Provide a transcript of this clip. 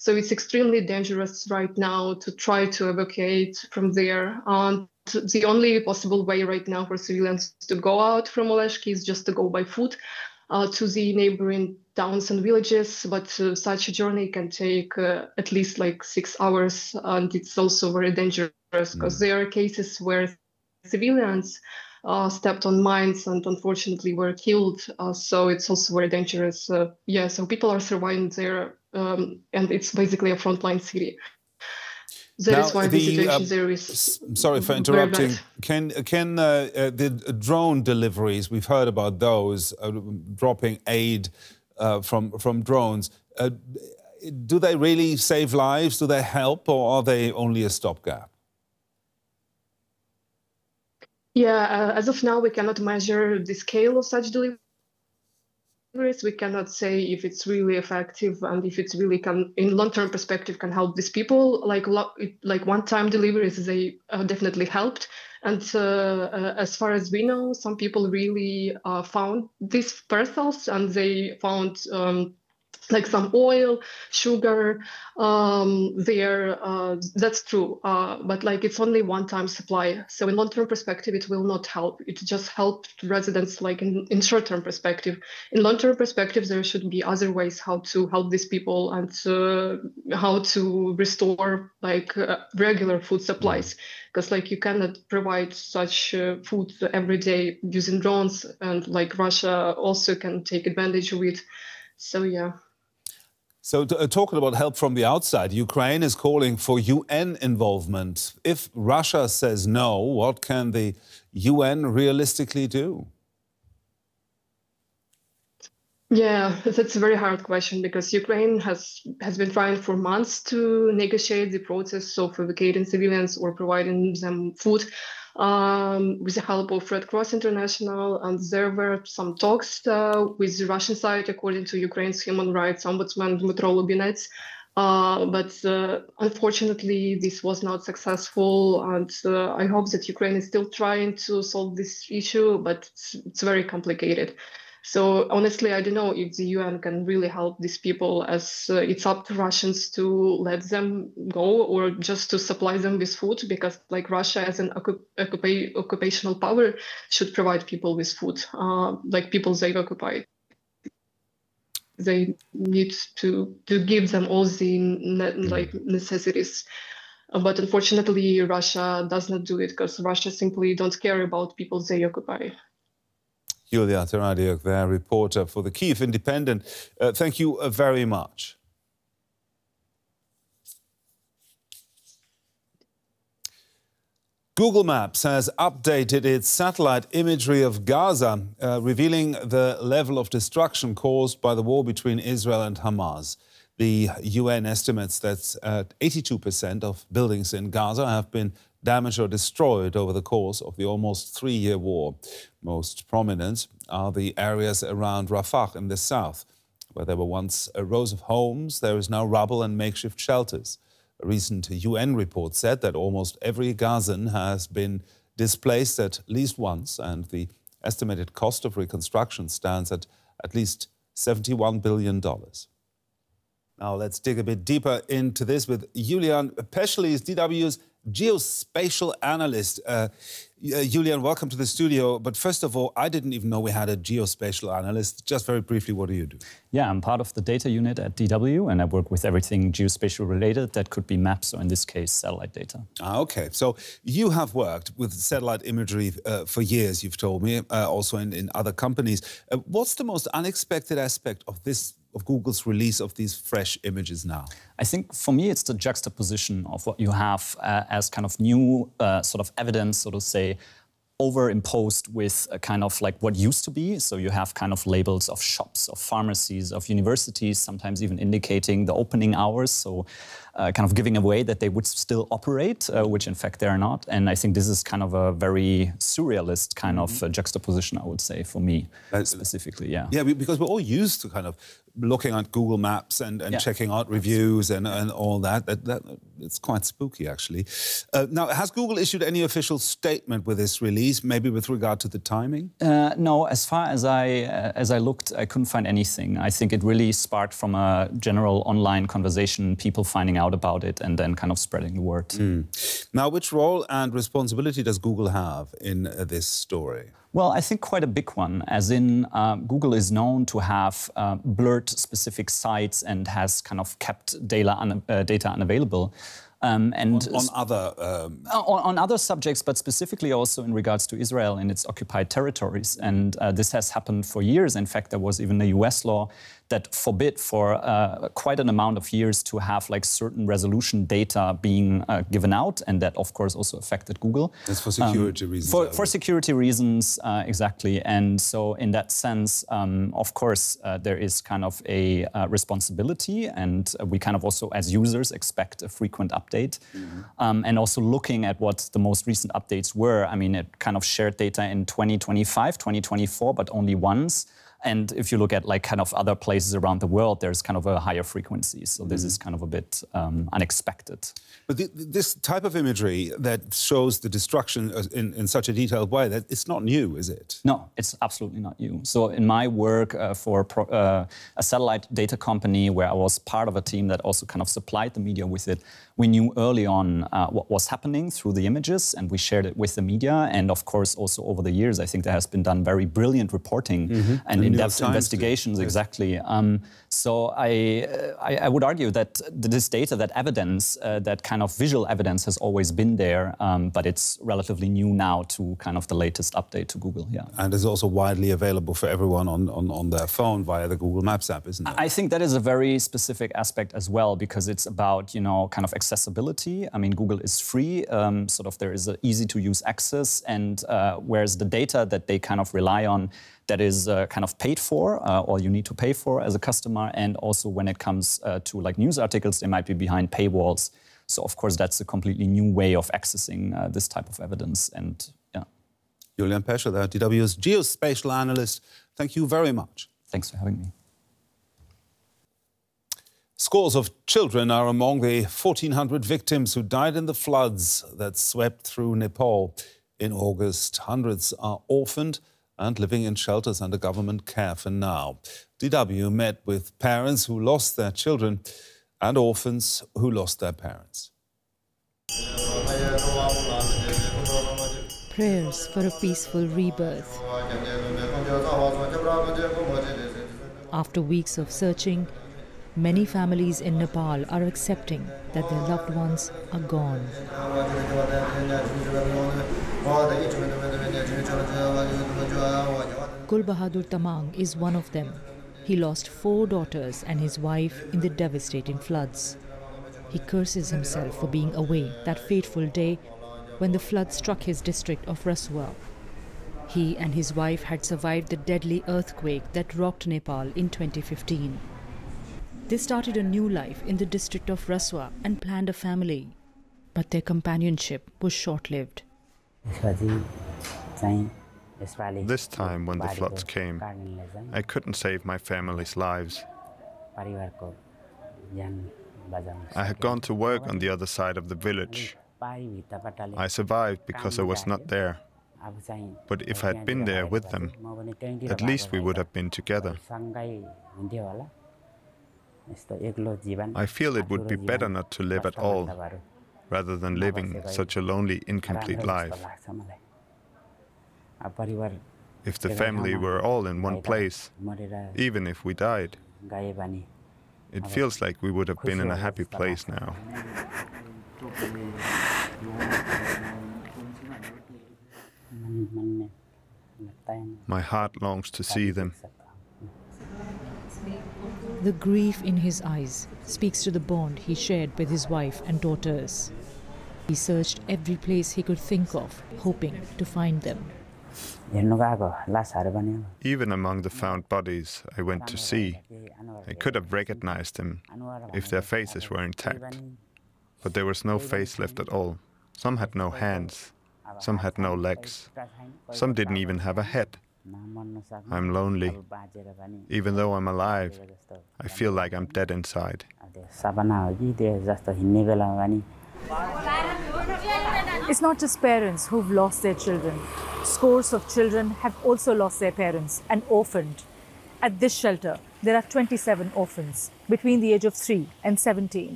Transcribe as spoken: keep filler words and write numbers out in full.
So it's extremely dangerous right now to try to evacuate from there. And the only possible way right now for civilians to go out from Oleshki is just to go by foot uh, to the neighboring towns and villages. But uh, such a journey can take uh, at least like six hours. And it's also very dangerous because mm. there are cases where civilians uh, stepped on mines and unfortunately were killed. Uh, so it's also very dangerous. Uh, yeah, so people are surviving there. Um, and it's basically a frontline city. That now, is why the, the situation uh, there is sorry for interrupting. Can can uh, uh, the drone deliveries, we've heard about those, uh, dropping aid uh, from from drones. Uh, do they really save lives? Do they help, or are they only a stopgap? Yeah, uh, as of now, we cannot measure the scale of such deliveries. We cannot say if it's really effective and if it's really can, in long-term perspective, can help these people. Like like one-time deliveries, they uh, definitely helped. And uh, uh, as far as we know, some people really uh, found these parcels and they found um, like some oil, sugar um, there. Uh, that's true. Uh, but like it's only one-time supply. So in long-term perspective, it will not help. It just helped residents like in, in short-term perspective. In long-term perspective, there should be other ways how to help these people and uh, how to restore like uh, regular food supplies. Because like you cannot provide such uh, food every day using drones, and like Russia also can take advantage of it. So yeah. So uh, talking about help from the outside, Ukraine is calling for U N involvement. If Russia says no, what can the U N realistically do? Yeah, that's a very hard question because Ukraine has has been trying for months to negotiate the process of evacuating civilians or providing them food um, with the help of Red Cross International. And there were some talks uh, with the Russian side, according to Ukraine's human rights ombudsman Dmytro Lubinets. Uh, but uh, unfortunately, this was not successful. And uh, I hope that Ukraine is still trying to solve this issue, but it's, it's very complicated. So honestly, I don't know if the U N can really help these people, as uh, it's up to Russians to let them go or just to supply them with food, because like Russia as an occup occupational power should provide people with food, uh, like people they occupy. They need to, to give them all the ne like necessities. Uh, but unfortunately, Russia does not do it because Russia simply don't care about people they occupy. Yulia Teradyuk, their reporter for the Kyiv Independent. Uh, thank you uh, very much. Google Maps has updated its satellite imagery of Gaza, uh, revealing the level of destruction caused by the war between Israel and Hamas. The U N estimates that uh, eighty-two percent of buildings in Gaza have been damaged or destroyed over the course of the almost three-year war. Most prominent are the areas around Rafah in the south. Where there were once rows of homes, there is now rubble and makeshift shelters. A recent U N report said that almost every Gazan has been displaced at least once, and the estimated cost of reconstruction stands at at least seventy-one billion dollars. Now let's dig a bit deeper into this with Julian Peschlis, D W's geospatial analyst. Uh, uh, Julian, welcome to the studio. But first of all, I didn't even know we had a geospatial analyst. Just very briefly, what do you do? Yeah, I'm part of the data unit at D W, and I work with everything geospatial related. That could be maps, or in this case, satellite data. Ah, okay. So you have worked with satellite imagery uh, for years, you've told me, uh, also in, in other companies. Uh, what's the most unexpected aspect of this of Google's release of these fresh images now? I think for me it's the juxtaposition of what you have uh, as kind of new uh, sort of evidence, so to say, overimposed with a kind of like what used to be. So you have kind of labels of shops, of pharmacies, of universities, sometimes even indicating the opening hours. So uh, kind of giving away that they would still operate, uh, which in fact they are not. And I think this is kind of a very surrealist kind mm-hmm. of uh, juxtaposition, I would say, for me uh, specifically. Yeah. Yeah, because we're all used to kind of looking at Google Maps and, and yeah. checking out reviews and, and all that. That, that. It's quite spooky, actually. Uh, now, has Google issued any official statement with this release, maybe with regard to the timing? Uh, no, as far as I, uh, as I looked, I couldn't find anything. I think it really sparked from a general online conversation, people finding out about it and then kind of spreading the word. Mm. Now, which role and responsibility does Google have in uh, this story? Well, I think quite a big one, as in uh, Google is known to have uh, blurred specific sites and has kind of kept data, un uh, data unavailable. Um, and on, on other um... on, on other subjects, but specifically also in regards to Israel and its occupied territories. And uh, this has happened for years. In fact, there was even a U S law that forbid for uh, quite an amount of years to have like certain resolution data being uh, given out, and that of course also affected Google. That's for security um, reasons. For, for security reasons, uh, exactly. And so in that sense, um, of course, uh, there is kind of a uh, responsibility, and uh, we kind of also as users expect a frequent update. Mm-hmm. um, and also looking at what the most recent updates were. I mean, it kind of shared data in twenty twenty-five, twenty twenty-four, but only once. And if you look at like kind of other places around the world, there's kind of a higher frequency. So this mm. is kind of a bit um, unexpected. But the, this type of imagery that shows the destruction in, in such a detailed way, that it's not new, is it? No, it's absolutely not new. So in my work uh, for pro, uh, a satellite data company where I was part of a team that also kind of supplied the media with it, we knew early on uh, what was happening through the images, and we shared it with the media. And of course, also over the years, I think there has been done very brilliant reporting mm-hmm. and in-depth investigations, yes. exactly. Um, so I, uh, I, I would argue that this data, that evidence, uh, that kind of visual evidence has always been there, um, but it's relatively new now to kind of the latest update to Google, yeah. And is also widely available for everyone on, on, on their phone via the Google Maps app, isn't it? I think that is a very specific aspect as well, because it's about, you know, kind of accessibility. I mean, Google is free, um, sort of there is an easy-to-use access, and uh, whereas the data that they kind of rely on, that is uh, kind of paid for, uh, or you need to pay for as a customer, and also when it comes uh, to like news articles, they might be behind paywalls. So of course that's a completely new way of accessing uh, this type of evidence, and yeah. Julian Pescher, there, D W's geospatial analyst. Thank you very much. Thanks for having me. Scores of children are among the fourteen hundred victims who died in the floods that swept through Nepal in August. Hundreds are orphaned and living in shelters under government care for now. D W met with parents who lost their children and orphans who lost their parents. Prayers for a peaceful rebirth. After weeks of searching, many families in Nepal are accepting that their loved ones are gone. Gul Bahadur Tamang is one of them. He lost four daughters and his wife in the devastating floods. He curses himself for being away that fateful day when the flood struck his district of Rasua. He and his wife had survived the deadly earthquake that rocked Nepal in twenty fifteen. They started a new life in the district of Rasua and planned a family. But their companionship was short-lived. This time, when the floods came, I couldn't save my family's lives. I had gone to work on the other side of the village. I survived because I was not there. But if I had been there with them, at least we would have been together. I feel it would be better not to live at all, rather than living such a lonely, incomplete life. If the family were all in one place, even if we died, it feels like we would have been in a happy place now. My heart longs to see them. The grief in his eyes speaks to the bond he shared with his wife and daughters. He searched every place he could think of, hoping to find them. Even among the found bodies I went to see, I could have recognized them if their faces were intact. but there was no face left at all. Some had no hands, some had no legs, some didn't even have a head. I'm lonely. Even though I'm alive, I feel like I'm dead inside. It's not just parents who've lost their children. Scores of children have also lost their parents and orphaned. At this shelter, there are twenty-seven orphans between the age of three and seventeen.